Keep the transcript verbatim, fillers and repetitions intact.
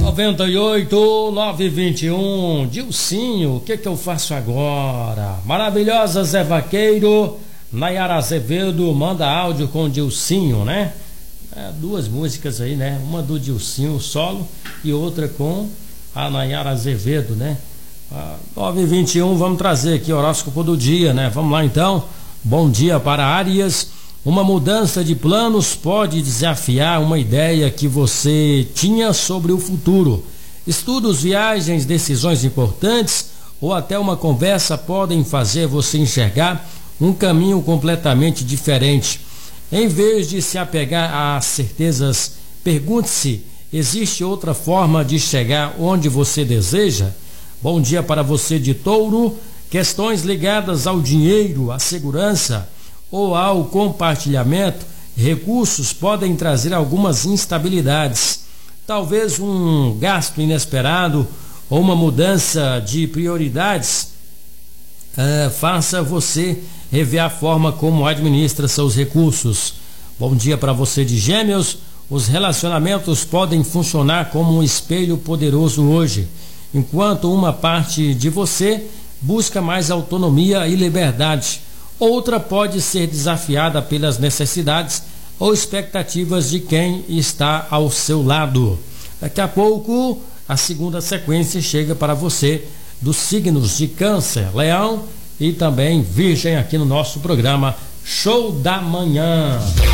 noventa e oito, nove vinte e um, Dilcinho, o que que eu faço agora? Maravilhosa Zé Vaqueiro, Nayara Azevedo, manda áudio com o Dilcinho, né? É, duas músicas aí, né? Uma do Dilcinho solo e outra com a Nayara Azevedo, né? Ah, nove e vinte e um, vamos trazer aqui o horóscopo do dia, né? Vamos lá então. Bom dia para Áries. Uma mudança de planos pode desafiar uma ideia que você tinha sobre o futuro. Estudos, viagens, decisões importantes ou até uma conversa podem fazer você enxergar um caminho completamente diferente. Em vez de se apegar a certezas, pergunte-se: existe outra forma de chegar onde você deseja? Bom dia para você de Touro. Questões ligadas ao dinheiro, à segurança ou ao compartilhamento, recursos podem trazer algumas instabilidades. Talvez um gasto inesperado ou uma mudança de prioridades uh, faça você rever a forma como administra seus recursos. Bom dia para você de Gêmeos. Os relacionamentos podem funcionar como um espelho poderoso hoje, enquanto uma parte de você busca mais autonomia e liberdade. Outra pode ser desafiada pelas necessidades ou expectativas de quem está ao seu lado. Daqui a pouco, a segunda sequência chega para você dos signos de Câncer, Leão e também Virgem aqui no nosso programa Show da Manhã.